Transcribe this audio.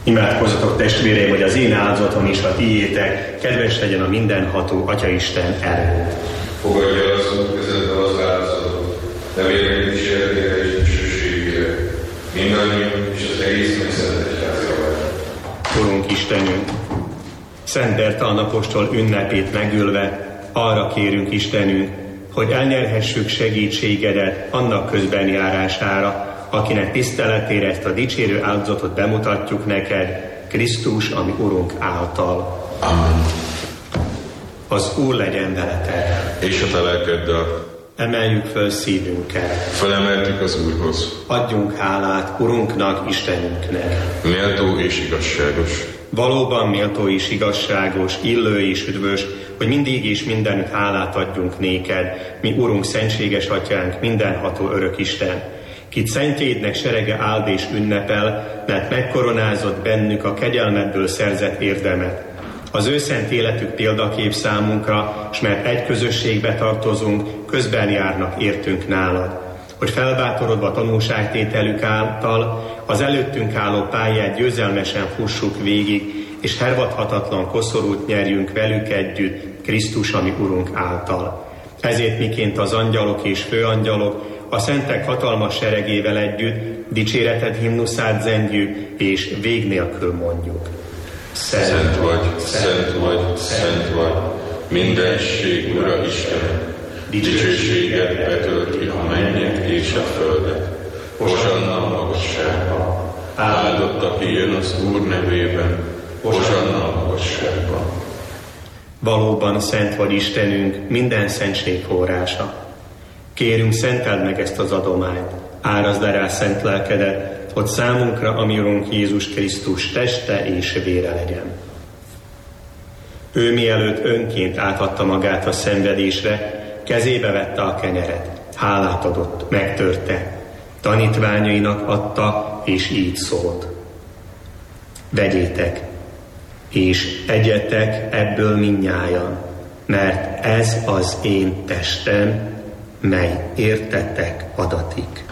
Imádkozzatok, testvéreim, hogy az én áldozatom és a tiétek kedves legyen a mindenható Atyaisten előtt. Fogadja el az Úr kezedbe az áldozatot, nevének kísérletére és dicsőségére, mindannyian és az egész megszentett egyház javára. Urunk Istenünk, Szent Bertalan apostol ünnepét megülve arra kérünk Istenünk, hogy elnyerhessük segítségedet annak közbenjárására, akinek tiszteletére ezt a dicsérő áldozatot bemutatjuk neked, Krisztus, ami Urunk által. Amen. Az Úr legyen veletek. És a te lelkeddel. Emeljük föl szívünket. Felemeltük az Úrhoz. Adjunk hálát Urunknak, Istenünknek. Méltó és igazságos. Valóban méltó és igazságos, illő és üdvös, hogy mindig és mindenütt hálát adjunk néked, mi Urunk, szentséges Atyánk, mindenható örök Isten, kit szentjeidnek serege áld és ünnepel, mert megkoronázott bennük a kegyelmedből szerzett érdemet. Az ő szent életük példakép számunkra, s mert egy közösségbe tartozunk, közben járnak értünk nálad, hogy felbátorodva tanúságtételük által az előttünk álló pályát győzelmesen fussuk végig, és hervadhatatlan koszorút nyerjünk velük együtt, Krisztus, ami Urunk által. Ezért miként az angyalok és főangyalok, a szentek hatalmas seregével együtt dicséreted himnuszát zengjük, és vég nélkül mondjuk. Szent vagy, szent vagy, szent vagy, mindenség Ura Isten, dicsőséged betölti a mennyet és a földet. Hosanna a magasságban, áldott, aki jön az Úr nevében, hosanna a magasságban. Valóban szent vagy Istenünk, minden szentség forrása. Kérünk, szenteld meg ezt az adományt, árazd le rá szent lelkedet, hogy számunkra, ami Urunk Jézus Krisztus teste és vére legyen. Ő mielőtt önként átadta magát a szenvedésre, kezébe vette a kenyeret, hálát adott, megtörte, tanítványainak adta, és így szólt. Vegyétek, és egyetek ebből mindnyájan, mert ez az én testem, mely értetek adatik.